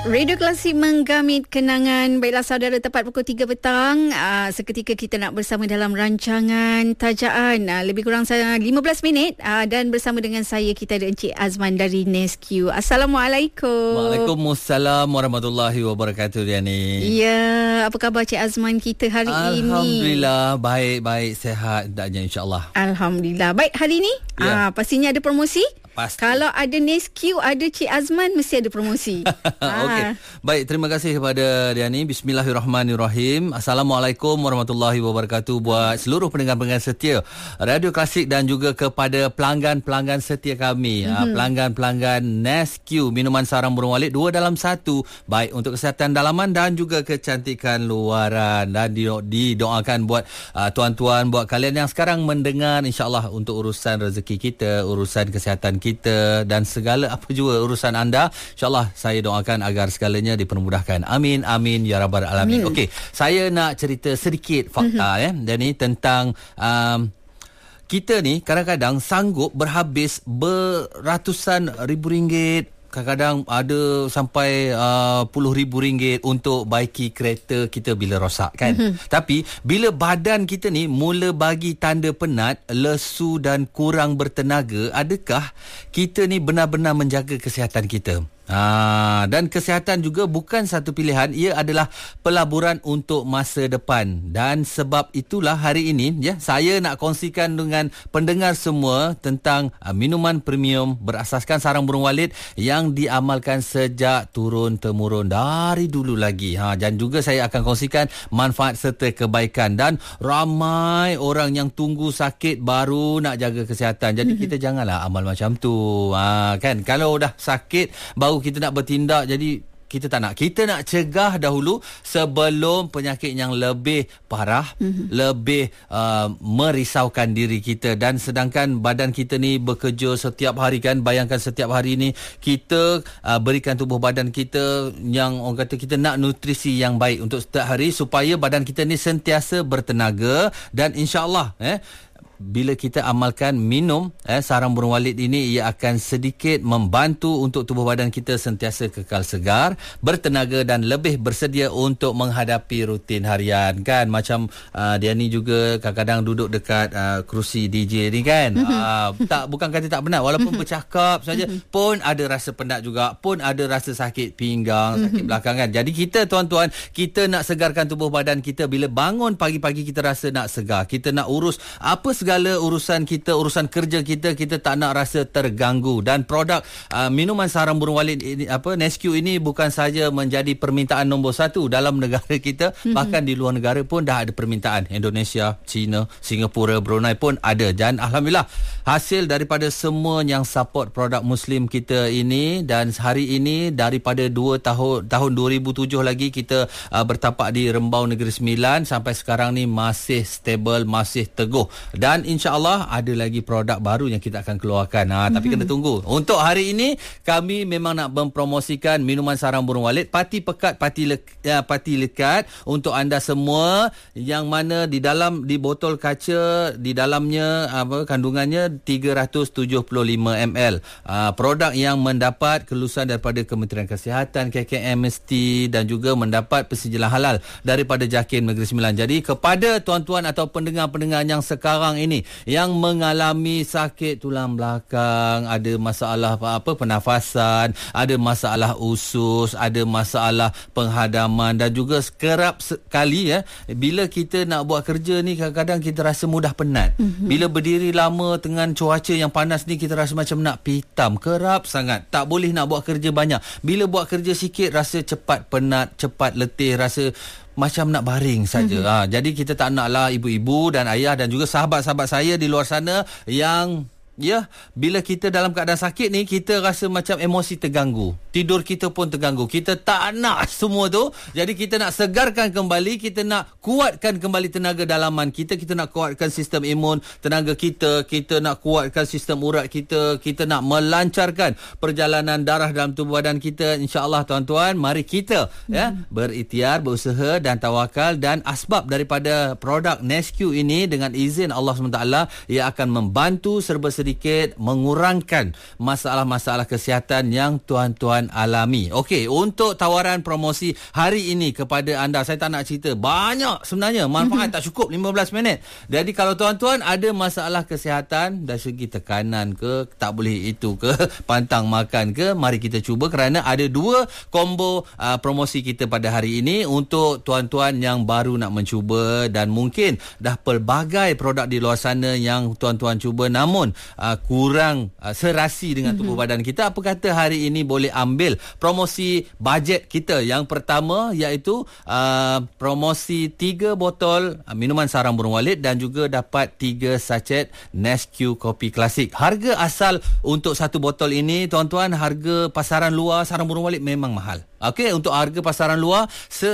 Radio Klasik menggamit kenangan. Baiklah saudara, tepat pukul 3 petang. Seketika kita nak bersama dalam rancangan Tajaan. Lebih kurang 15 minit. Dan bersama dengan saya, kita ada Encik Azman dari Nescue. Assalamualaikum. Waalaikumsalam warahmatullahi wabarakatuh, Diani. Ya, apa khabar Encik Azman kita hari ini? Alhamdulillah, baik-baik, sihat taknya, insyaAllah. Alhamdulillah. Baik, hari ini pastinya ada promosi. Pasti. Kalau ada Nescue, ada Cik Azman, mesti ada promosi. Okey. Baik, terima kasih kepada Diani. Bismillahirrahmanirrahim. Assalamualaikum warahmatullahi wabarakatuh buat seluruh pendengar-pendengar setia Radio Klasik dan juga kepada pelanggan-pelanggan setia kami. Pelanggan-pelanggan Nescue, minuman sarang burung walet 2 dalam 1. Baik untuk kesihatan dalaman dan juga kecantikan luaran. Dan didoakan buat tuan-tuan, buat kalian yang sekarang mendengar, insyaAllah untuk urusan rezeki kita, urusan kesihatan kita dan segala apa juga urusan anda, insyaAllah saya doakan agar segalanya dipermudahkan. Amin, amin ya rabbal alamin. Okey, saya nak cerita sedikit fakta dan ni tentang kita ni kadang-kadang sanggup berhabis beratusan ribu ringgit, kadang-kadang ada sampai RM10,000 untuk baiki kereta kita bila rosak kan. Tapi bila badan kita ni mula bagi tanda penat, lesu dan kurang bertenaga, adakah kita ni benar-benar menjaga kesihatan kita? Dan kesihatan juga bukan satu pilihan, ia adalah pelaburan untuk masa depan. Dan sebab itulah hari ini saya nak kongsikan dengan pendengar semua tentang minuman premium berasaskan sarang burung walet yang diamalkan sejak turun-temurun dari dulu lagi. Dan juga saya akan kongsikan manfaat serta kebaikan. Dan ramai orang yang tunggu sakit baru nak jaga kesihatan. Jadi kita janganlah amal macam tu. Kan, kalau dah sakit baru kita nak bertindak, jadi kita tak nak. Kita nak cegah dahulu sebelum penyakit yang lebih parah, lebih merisaukan diri kita. Dan sedangkan badan kita ni bekerja setiap hari kan. Bayangkan setiap hari ni kita berikan tubuh badan kita yang orang kata kita nak nutrisi yang baik untuk setiap hari supaya badan kita ni sentiasa bertenaga. Dan insyaAllah bila kita amalkan minum sarang burung walet ini, ia akan sedikit membantu untuk tubuh badan kita sentiasa kekal segar, bertenaga dan lebih bersedia untuk menghadapi rutin harian kan. Macam dia ni juga kadang-kadang duduk dekat kerusi DJ ni kan. Bukan kata tak penat, walaupun bercakap saja pun ada rasa penat juga, pun ada rasa sakit pinggang, sakit belakang kan. Jadi kita tuan-tuan, kita nak segarkan tubuh badan kita. Bila bangun pagi-pagi kita rasa nak segar, kita nak urus apa segala urusan kita, urusan kerja kita, kita tak nak rasa terganggu. Dan produk minuman sarang burung walet ini, Nescue ini bukan saja menjadi permintaan nombor 1 dalam negara kita, bahkan di luar negara pun dah ada permintaan. Indonesia, China, Singapura, Brunei pun ada. Dan alhamdulillah hasil daripada semua yang support produk Muslim kita ini. Dan hari ini daripada tahun 2007 lagi kita bertapak di Rembau Negeri Sembilan sampai sekarang ni masih stable, masih teguh. Dan insya-Allah ada lagi produk baru yang kita akan keluarkan. Tapi kena tunggu. Untuk hari ini kami memang nak mempromosikan minuman sarang burung walet Pati Pekat, Pati Lekat untuk anda semua, yang mana di botol kaca di dalamnya kandungannya 375 ml. Produk yang mendapat kelulusan daripada Kementerian Kesihatan, KKMST, dan juga mendapat persetujuan halal daripada JAKIM Negeri Sembilan. Jadi kepada tuan-tuan atau pendengar-pendengar yang sekarang ini yang mengalami sakit tulang belakang, ada masalah pernafasan, ada masalah usus, ada masalah penghadaman, dan juga kerap sekali bila kita nak buat kerja ni kadang-kadang kita rasa mudah penat. Bila berdiri lama dengan cuaca yang panas ni kita rasa macam nak pitam, kerap sangat, tak boleh nak buat kerja banyak. Bila buat kerja sikit rasa cepat penat, cepat letih, rasa macam nak baring saja. Jadi kita tak naklah ibu-ibu dan ayah dan juga sahabat-sahabat saya di luar sana yang bila kita dalam keadaan sakit ni, kita rasa macam emosi terganggu, tidur kita pun terganggu. Kita tak nak semua tu. Jadi kita nak segarkan kembali, kita nak kuatkan kembali tenaga dalaman kita, kita nak kuatkan sistem imun tenaga kita, kita nak kuatkan sistem urat kita, kita nak melancarkan perjalanan darah dalam tubuh badan kita. InsyaAllah tuan-tuan, mari kita berikhtiar, berusaha dan tawakal. Dan asbab daripada produk Nescue ini dengan izin Allah SWT, ia akan membantu serba sedia sedikit mengurangkan masalah-masalah kesihatan yang tuan-tuan alami. Okey, untuk tawaran promosi hari ini kepada anda, saya tak nak cerita banyak sebenarnya, manfaat tak cukup 15 minit. Jadi kalau tuan-tuan ada masalah kesihatan dari segi tekanan ke, tak boleh itu ke, pantang makan ke, mari kita cuba kerana ada 2 combo promosi kita pada hari ini untuk tuan-tuan yang baru nak mencuba dan mungkin dah pelbagai produk di luar sana yang tuan-tuan cuba namun kurang serasi dengan tubuh badan kita. Apa kata hari ini boleh ambil promosi bajet kita yang pertama, iaitu promosi 3 botol minuman sarang burung walit dan juga dapat 3 sachet Nesquik kopi klasik. Harga asal untuk 1 botol ini, tuan-tuan, harga pasaran luar sarang burung walit memang mahal. Okey, untuk harga pasaran luar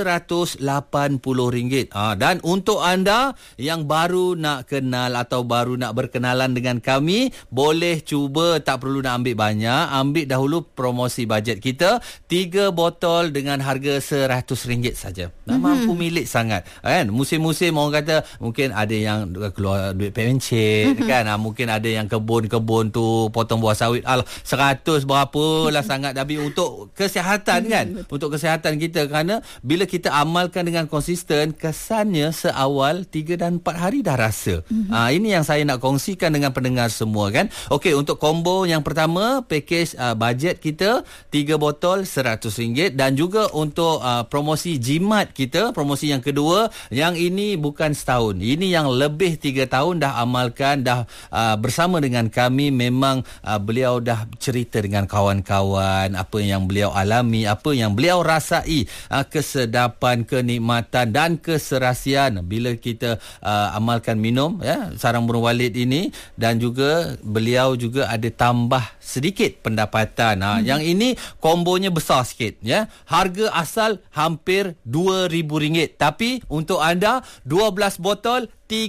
RM180. Dan untuk anda yang baru nak kenal atau baru nak berkenalan dengan kami, boleh cuba, tak perlu nak ambil banyak. Ambil dahulu promosi bajet kita, 3 botol dengan harga RM100 saja. Mampu milik sangat. Kan? Musim-musim orang kata mungkin ada yang keluar duit pencet kan. Mungkin ada yang kebun-kebun tu potong buah sawit 100 berapa lah sangat. Tapi untuk kesihatan kan, untuk kesihatan kita, kerana bila kita amalkan dengan konsisten, kesannya seawal 3 dan 4 hari dah rasa. Ini yang saya nak kongsikan dengan pendengar semua kan. Okey, untuk combo yang pertama, package bajet kita 3 botol RM100 dan juga untuk promosi jimat kita, promosi yang kedua, yang ini bukan setahun, ini yang lebih 3 tahun dah amalkan, dah bersama dengan kami. Memang beliau dah cerita dengan kawan-kawan apa yang beliau alami, apa yang beliau rasai, kesedapan, kenikmatan dan keserasian bila kita amalkan minum sarang burung walit ini. Dan juga beliau juga ada tambah sedikit pendapatan. Yang ini kombonya besar sikit ya. Harga asal hampir RM2,000, tapi untuk anda 12 botol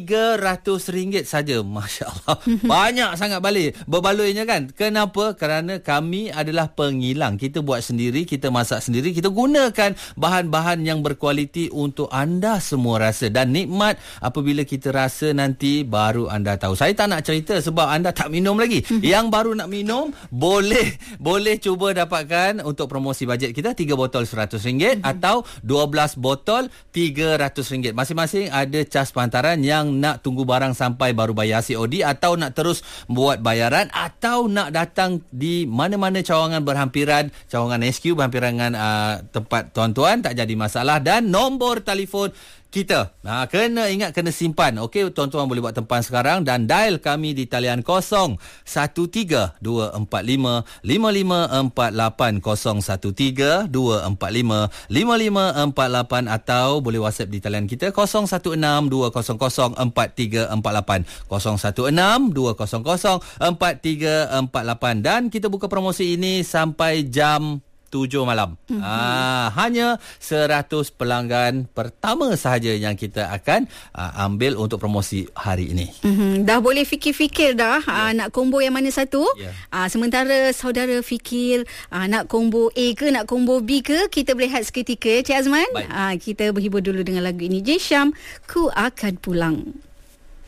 RM300 saja. Masya Allah. Banyak sangat berbaloinya kan. Kenapa? Kerana kami adalah pengilang. Kita buat sendiri, kita masak sendiri, kita gunakan bahan-bahan yang berkualiti untuk anda semua rasa. Dan nikmat apabila kita rasa nanti baru anda tahu. Saya tak nak cerita sebab anda tak minum lagi. Yang baru nak minum boleh cuba dapatkan untuk promosi bajet kita 3 botol RM100 atau 12 botol RM300. Masing-masing ada cas pantaran. Yang nak tunggu barang sampai baru bayar COD, atau nak terus buat bayaran, atau nak datang di mana-mana cawangan berhampiran, cawangan SQ berhampiran dengan tempat tuan-tuan, tak jadi masalah. Dan nombor telefon kita kena ingat, kena simpan. Okey, tuan-tuan boleh buat tempan sekarang dan dial kami di talian 0132455548, 0132455548, atau boleh WhatsApp di talian kita 0162004348, 0162004348. Dan kita buka promosi ini sampai jam 7 malam. Hanya 100 pelanggan pertama sahaja yang kita akan ambil untuk promosi hari ini. Dah boleh fikir-fikir dah nak combo yang mana satu. Sementara saudara fikir nak combo A ke nak combo B ke, kita berehat seketika Cik Azman. Kita berhibur dulu dengan lagu ini. Jesham, Ku Akan Pulang.